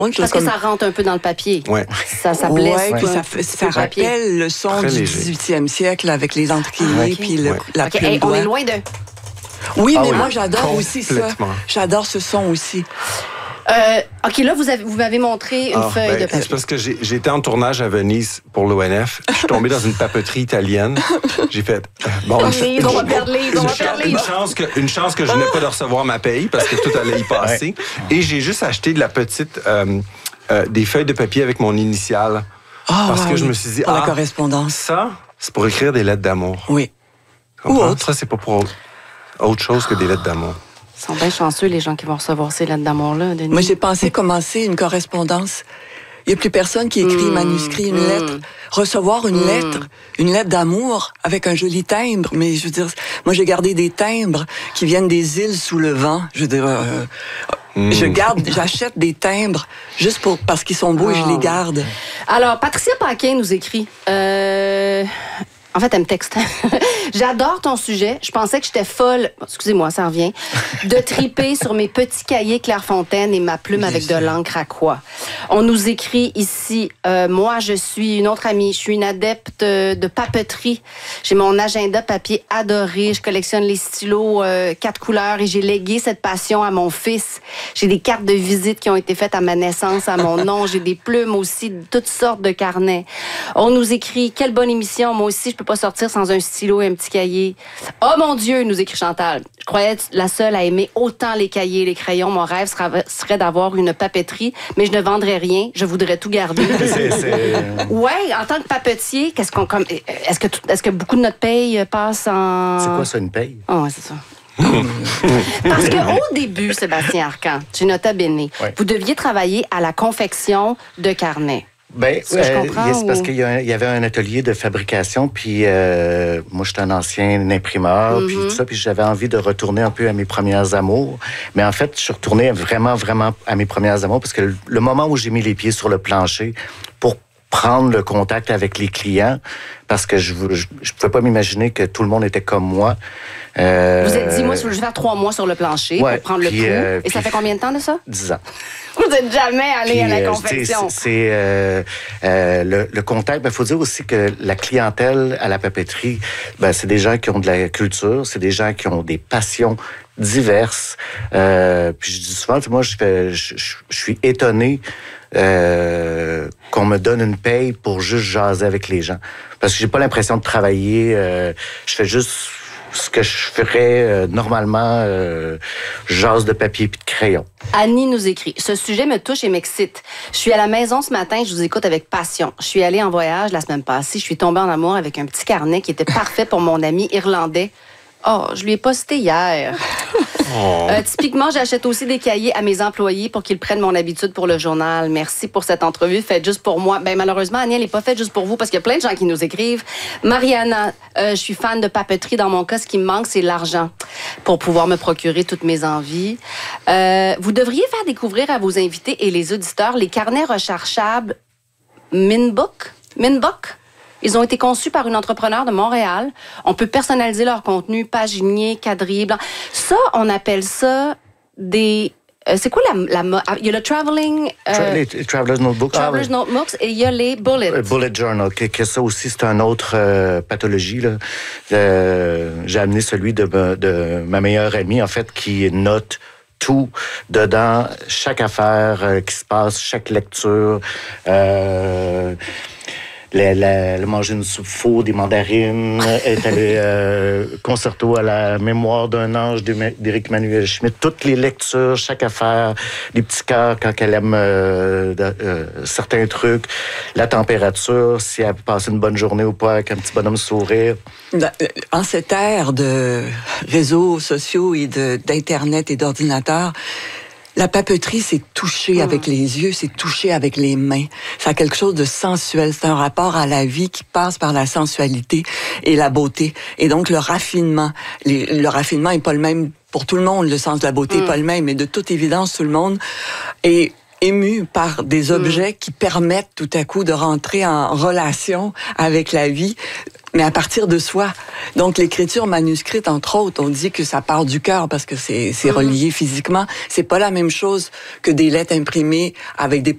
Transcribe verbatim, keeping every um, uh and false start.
Oui, Parce comme... que ça rentre un peu dans le papier. Ouais. Ça, ça blesse. Ouais, puis ça, fait, ça rappelle le son Très du léger. dix-huitième siècle avec les encriers okay. puis le, ouais. la okay. plume Hey, d'oie. on est loin de... Oui, ah mais oui. moi, j'adore aussi ça. J'adore ce son aussi. Euh, OK, là, vous, avez, vous m'avez montré une ah, feuille ben, de papier. C'est parce que j'ai, j'étais en tournage à Venise pour l'O N F. Je suis tombé dans une papeterie italienne. J'ai fait... Euh, bon, Lise, on va perdre Lise, on va perdre une Lise. chance que Une chance que je n'ai pas de recevoir ma paye parce que tout allait y passer. Ouais. Et j'ai juste acheté de la petite... Euh, euh, des feuilles de papier avec mon initiale. Oh, parce wow, que je oui. me suis dit... Pour ah, la correspondance. Ça, c'est pour écrire des lettres d'amour. Oui. Ou autre. Ça, c'est pas pour autre, autre chose que des lettres d'amour. Ils sont bien chanceux, les gens qui vont recevoir ces lettres d'amour-là, Denis. Moi, j'ai pensé commencer une correspondance. Il n'y a plus personne qui écrit mmh, manuscrit, une mmh. lettre. Recevoir une mmh. lettre, une lettre d'amour avec un joli timbre. Mais je veux dire, moi, j'ai gardé des timbres qui viennent des îles sous le vent. Je veux dire, euh, mmh. je garde, j'achète des timbres juste pour, parce qu'ils sont beaux oh. et je les garde. Alors, Patricia Paquin nous écrit... Euh... En fait, elle me texte. J'adore ton sujet. Je pensais que j'étais folle, excusez-moi, ça revient, de triper sur mes petits cahiers Clairefontaine et ma plume Bien avec sûr. de l'encre à quoi. On nous écrit ici, euh, moi, je suis une autre amie, je suis une adepte de papeterie. J'ai mon agenda papier adoré. Je collectionne les stylos euh, quatre couleurs et j'ai légué cette passion à mon fils. J'ai des cartes de visite qui ont été faites à ma naissance, à mon nom. J'ai des plumes aussi, de toutes sortes de carnets. On nous écrit, quelle bonne émission, moi aussi, je peux pas sortir sans un stylo et un petit cahier. Oh mon Dieu, nous écrit Chantal. Je croyais être la seule à aimer autant les cahiers et les crayons. Mon rêve serait, serait d'avoir une papeterie, mais je ne vendrais rien. Je voudrais tout garder. c'est, c'est... Ouais, en tant que papetier, qu'est-ce qu'on comme est-ce que est-ce que beaucoup de notre paye passe en C'est quoi ça, une paye? Ah oh, ouais, c'est ça. Parce qu'au début, Sébastien Arcan, chez Nota Bene, ouais. vous deviez travailler à la confection de carnets. Ben, c'est euh, ou... parce qu'il y, a, il y avait un atelier de fabrication, puis euh, moi, j'étais un ancien imprimeur, mm-hmm. puis tout ça, puis j'avais envie de retourner un peu à mes premières amours. Mais en fait, je suis retourné vraiment, vraiment à mes premières amours, parce que le, le moment où j'ai mis les pieds sur le plancher pour prendre le contact avec les clients, parce que je ne pouvais pas m'imaginer que tout le monde était comme moi. Euh... Vous êtes dit, moi, je vais faire trois mois sur le plancher ouais, pour prendre puis, le pouls. Euh, Et ça fait combien de temps de ça? Dix ans. Vous n'êtes jamais allé puis, à la euh, confection. C'est euh, euh, le, le contact. Il ben, faut dire aussi que la clientèle à la papeterie, ben, c'est des gens qui ont de la culture, c'est des gens qui ont des passions diverses. Euh, puis je dis souvent, moi, je, fais, je, je, je suis étonné euh, qu'on me donne une paye pour juste jaser avec les gens. Parce que j'ai pas l'impression de travailler. Euh, je fais juste ce que je ferais euh, normalement, euh, jase de papier puis de crayon. Annie nous écrit, ce sujet me touche et m'excite. Je suis à la maison ce matin, je vous écoute avec passion. Je suis allée en voyage la semaine passée, je suis tombée en amour avec un petit carnet qui était parfait pour mon ami irlandais. Oh, je lui ai posté hier. Oh. Euh, typiquement, j'achète aussi des cahiers à mes employés pour qu'ils prennent mon habitude pour le journal. Merci pour cette entrevue faite juste pour moi. Ben malheureusement, Annie, elle n'est pas faite juste pour vous parce qu'il y a plein de gens qui nous écrivent. Mariana, euh, je suis fan de papeterie. Dans mon cas, ce qui me manque, c'est l'argent pour pouvoir me procurer toutes mes envies. Euh, vous devriez faire découvrir à vos invités et les auditeurs les carnets rechargeables Minbook. Minbook. Ils ont été conçus par une entrepreneur de Montréal. On peut personnaliser leur contenu, paginier, quadrillé, blanc. Ça, on appelle ça des... Euh, c'est quoi la, la... Il y a le Traveling... Euh, Tra- les Traveler's Notebook. Traveler's ah, Notebooks et il y a les Bullet. Euh, bullet Journal, que, que ça aussi, c'est une autre euh, pathologie. Là. Euh, j'ai amené celui de, de ma meilleure amie, en fait, qui note tout dedans, chaque affaire euh, qui se passe, chaque lecture... Euh, Elle a mangé une soupe faux, des mandarines, est allée euh, concerto à la mémoire d'un ange d'Éric Manuel Schmitt. Toutes les lectures, chaque affaire, les petits cœurs quand elle aime euh, euh, certains trucs, la température, si elle passe une bonne journée ou pas, avec un petit bonhomme sourire. En cette ère de réseaux sociaux et de, d'Internet et d'ordinateurs, la papeterie, c'est toucher mmh. avec les yeux, c'est toucher avec les mains. Ça a quelque chose de sensuel. C'est un rapport à la vie qui passe par la sensualité et la beauté. Et donc, le raffinement. Les, le raffinement est pas le même pour tout le monde. Le sens de la beauté mmh. est pas le même. Mais de toute évidence, tout le monde est ému par des objets mmh. qui permettent tout à coup de rentrer en relation avec la vie, mais à partir de soi. Donc, l'écriture manuscrite, entre autres, on dit que ça part du cœur parce que c'est, c'est relié physiquement. C'est pas la même chose que des lettres imprimées avec des